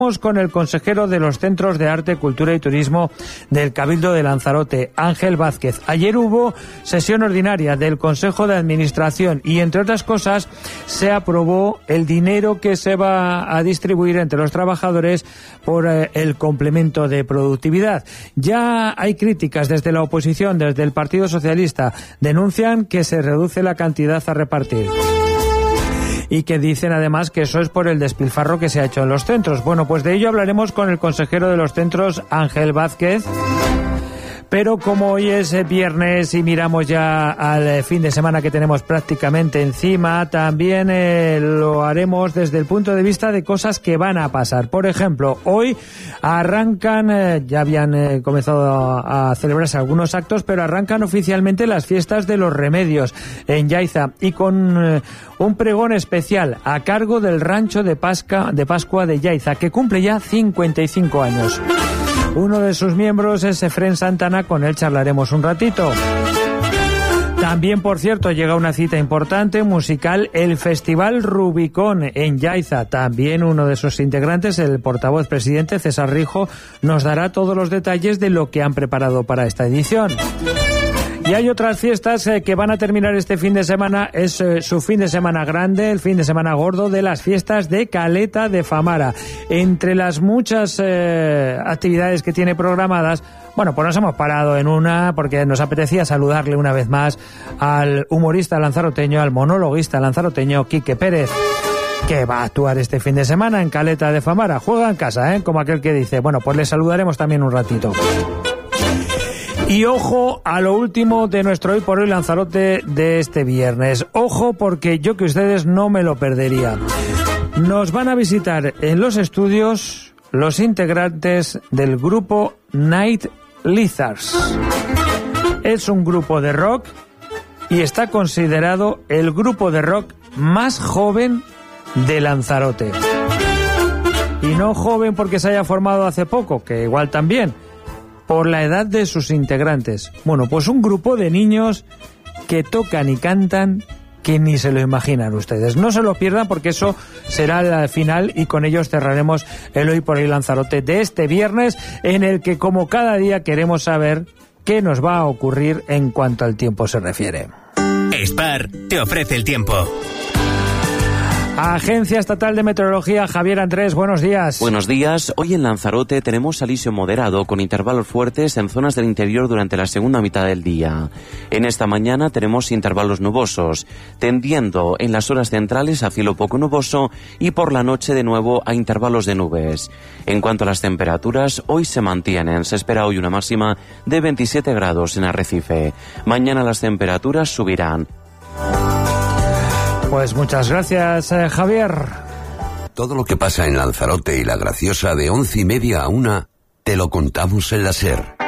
Con el consejero de los Centros de Arte, Cultura y Turismo del Cabildo de Lanzarote, Ángel Vázquez. Ayer hubo sesión ordinaria del Consejo de Administración y, entre otras cosas, se aprobó el dinero que se va a distribuir entre los trabajadores por el complemento de productividad. Ya hay críticas desde la oposición, desde el Partido Socialista. Denuncian que se reduce la cantidad a repartir. Y que dicen además que eso es por el despilfarro que se ha hecho en los centros. Bueno, pues de ello hablaremos con el consejero de los centros, Ángel Vázquez. Pero como hoy es viernes y miramos ya al fin de semana que tenemos prácticamente encima, también lo haremos desde el punto de vista de cosas que van a pasar. Por ejemplo, hoy arrancan, ya habían comenzado a celebrarse algunos actos, pero arrancan oficialmente las fiestas de los remedios en Yaiza y con un pregón especial a cargo del rancho de Pascua de Yaiza, que cumple ya 55 años. Uno de sus miembros es Efrén Santana, con él charlaremos un ratito. También, por cierto, llega una cita importante musical, el Festival Rubicón en Yaiza. También uno de sus integrantes, el portavoz presidente César Rijo, nos dará todos los detalles de lo que han preparado para esta edición. Y hay otras fiestas que van a terminar este fin de semana. Es su fin de semana grande, el fin de semana gordo de las fiestas de Caleta de Famara. Entre las muchas actividades que tiene programadas, bueno, pues nos hemos parado en una porque nos apetecía saludarle una vez más al humorista lanzaroteño, al monologuista lanzaroteño Quique Pérez, que va a actuar este fin de semana en Caleta de Famara. Juega en casa, como aquel que dice. Bueno, pues le saludaremos también un ratito. Y ojo a lo último de nuestro Hoy por Hoy Lanzarote de este viernes. Ojo, porque yo que ustedes no me lo perdería. Nos van a visitar en los estudios los integrantes del grupo Night Lizards. Es un grupo de rock y está considerado el grupo de rock más joven de Lanzarote. Y no joven porque se haya formado hace poco, que igual también, por la edad de sus integrantes. Bueno, pues un grupo de niños que tocan y cantan que ni se lo imaginan ustedes. No se lo pierdan porque eso será al final y con ellos cerraremos el Hoy por Hoy Lanzarote de este viernes, en el que, como cada día, queremos saber qué nos va a ocurrir en cuanto al tiempo se refiere. Spar te ofrece el tiempo. Agencia Estatal de Meteorología, Javier Andrés, buenos días. Buenos días. Hoy en Lanzarote tenemos alisio moderado con intervalos fuertes en zonas del interior durante la segunda mitad del día. En esta mañana tenemos intervalos nubosos, tendiendo en las horas centrales a cielo poco nuboso y por la noche de nuevo a intervalos de nubes. En cuanto a las temperaturas, hoy se mantienen. Se espera hoy una máxima de 27 grados en Arrecife. Mañana las temperaturas subirán. Pues muchas gracias, Javier. Todo lo que pasa en Lanzarote y La Graciosa de 11:30 a 1, te lo contamos en la SER.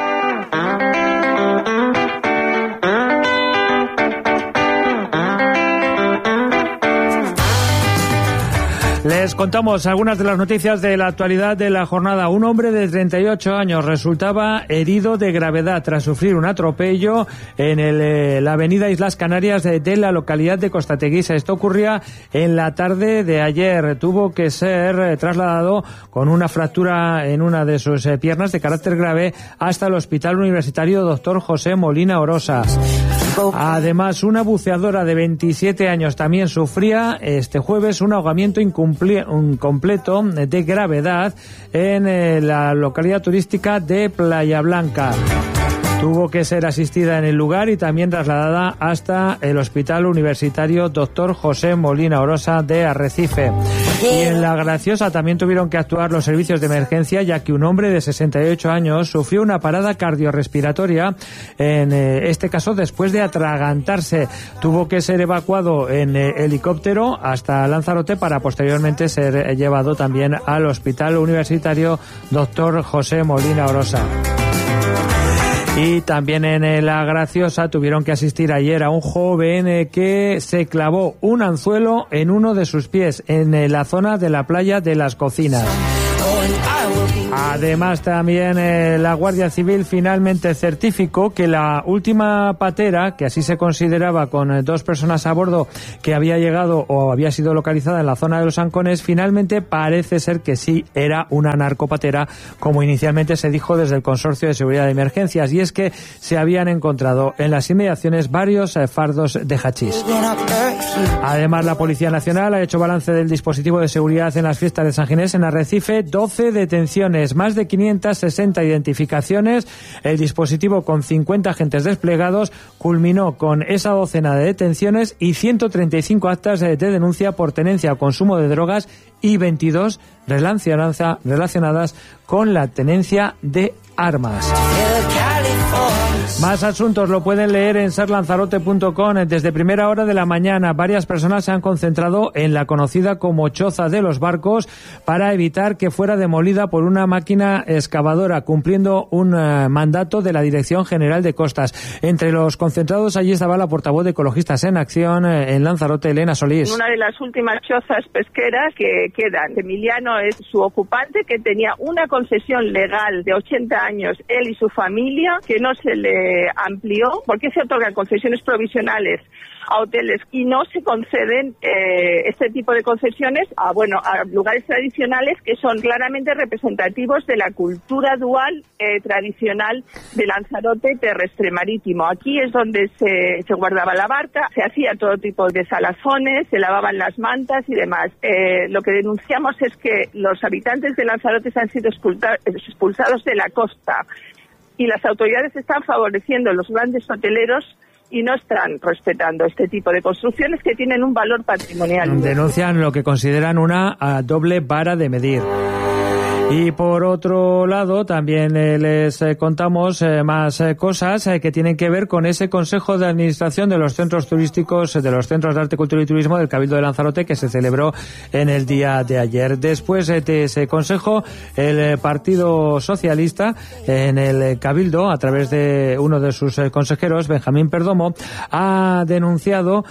Les contamos algunas de las noticias de la actualidad de la jornada. Un hombre de 38 años resultaba herido de gravedad tras sufrir un atropello en la avenida Islas Canarias de la localidad de Costateguisa. Esto ocurría en la tarde de ayer. Tuvo que ser trasladado con una fractura en una de sus piernas de carácter grave hasta el Hospital Universitario Dr. José Molina Orosa. Además, una buceadora de 27 años también sufría este jueves un ahogamiento incompleto de gravedad en la localidad turística de Playa Blanca. Tuvo que ser asistida en el lugar y también trasladada hasta el Hospital Universitario Dr. José Molina Orosa de Arrecife. Y en La Graciosa también tuvieron que actuar los servicios de emergencia, ya que un hombre de 68 años sufrió una parada cardiorrespiratoria, en este caso después de atragantarse. Tuvo que ser evacuado en helicóptero hasta Lanzarote para posteriormente ser llevado también al Hospital Universitario Dr. José Molina Orosa. Y también en La Graciosa tuvieron que asistir ayer a un joven que se clavó un anzuelo en uno de sus pies en la zona de la playa de las Cocinas. Además, también la Guardia Civil finalmente certificó que la última patera, que así se consideraba, con 2 personas a bordo, que había llegado o había sido localizada en la zona de los Ancones, finalmente parece ser que sí era una narcopatera, como inicialmente se dijo desde el Consorcio de Seguridad de Emergencias, y es que se habían encontrado en las inmediaciones varios fardos de hachís. Además, la Policía Nacional ha hecho balance del dispositivo de seguridad en las fiestas de San Ginés en Arrecife: 12 detenciones, más de 560 identificaciones. El dispositivo, con 50 agentes desplegados, culminó con esa docena de detenciones y 135 actas de denuncia por tenencia o consumo de drogas y 22 relacionadas con la tenencia de armas. Más asuntos lo pueden leer en serlanzarote.com. Desde primera hora de la mañana, varias personas se han concentrado en la conocida como Choza de los Barcos para evitar que fuera demolida por una máquina excavadora, cumpliendo un mandato de la Dirección General de Costas. Entre los concentrados allí estaba la portavoz de Ecologistas en Acción en Lanzarote, Elena Solís. Una de las últimas chozas pesqueras que quedan. Emiliano es su ocupante, que tenía una concesión legal de 80 años, él y su familia, que no se le amplió. ¿Por qué se otorgan concesiones provisionales a hoteles y no se conceden este tipo de concesiones a lugares tradicionales que son claramente representativos de la cultura dual tradicional de Lanzarote terrestre marítimo? Aquí es donde se guardaba la barca, se hacía todo tipo de salazones, se lavaban las mantas y demás. Lo que denunciamos es que los habitantes de Lanzarote han sido expulsados de la costa, y las autoridades están favoreciendo a los grandes hoteleros y no están respetando este tipo de construcciones que tienen un valor patrimonial. Denuncian lo que consideran una doble vara de medir. Y por otro lado, también les contamos más cosas que tienen que ver con ese Consejo de Administración de los Centros Turísticos, de los Centros de Arte, Cultura y Turismo del Cabildo de Lanzarote, que se celebró en el día de ayer. Después de ese consejo, el Partido Socialista en el Cabildo, a través de uno de sus consejeros, Benjamín Perdomo, ha denunciado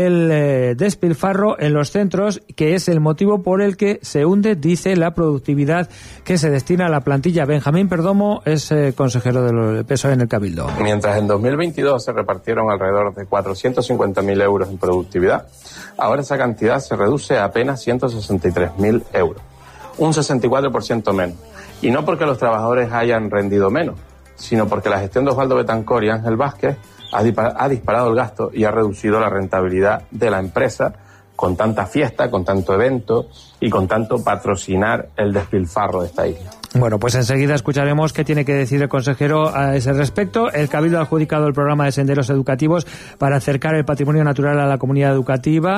el despilfarro en los centros, que es el motivo por el que se hunde, dice, la productividad que se destina a la plantilla. Benjamín Perdomo es consejero del PSOE en el Cabildo. Mientras en 2022 se repartieron alrededor de 450.000 euros en productividad, ahora esa cantidad se reduce a apenas 163.000 euros, un 64% menos. Y no porque los trabajadores hayan rendido menos, sino porque la gestión de Osvaldo Betancor y Ángel Vázquez ha disparado el gasto y ha reducido la rentabilidad de la empresa, con tanta fiesta, con tanto evento y con tanto patrocinar el despilfarro de esta isla. Bueno, pues enseguida escucharemos qué tiene que decir el consejero a ese respecto. El Cabildo ha adjudicado el programa de senderos educativos para acercar el patrimonio natural a la comunidad educativa.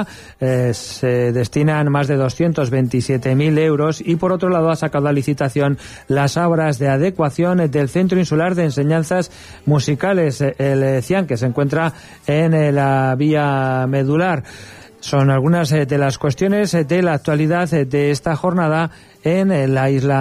Se destinan más de 227.000 euros y, por otro lado, ha sacado a licitación las obras de adecuación del Centro Insular de Enseñanzas Musicales, el CIAN, que se encuentra en la vía medular. Son algunas de las cuestiones de la actualidad de esta jornada en la isla